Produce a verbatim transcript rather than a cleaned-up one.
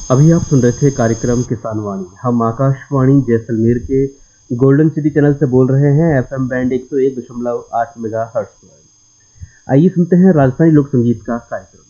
अभी आप सुन रहे थे कार्यक्रम किसान वाणी। हम आकाशवाणी जैसलमेर के गोल्डन सिटी चैनल से बोल रहे हैं, एफएम बैंड एक सौ एक दशमलव आठ मेगा हर्ट्ज पर। आइए सुनते हैं राजस्थानी लोक संगीत का कार्यक्रम।